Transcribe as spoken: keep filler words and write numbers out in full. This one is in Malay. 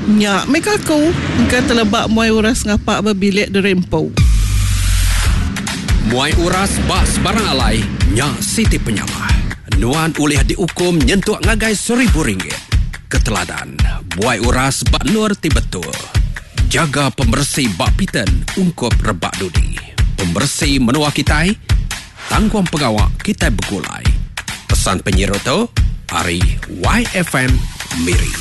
Nyak, mereka aku. Engkau telebak muai uras ngapak berbilik derempau. Muai uras bak sebarang alai, Nyak Siti Penyamah. Nuan ulih dihukum nyentuh ngagai seribu ringgit. Keteladan, muai uras bak nur ti betul. Jaga pembersih bak piten, ungkup rebak dudi. Pembersih menua kitai, tangguang pengawak kitai bergulai. Pesan penyiar tu, Ari Y F M Miri.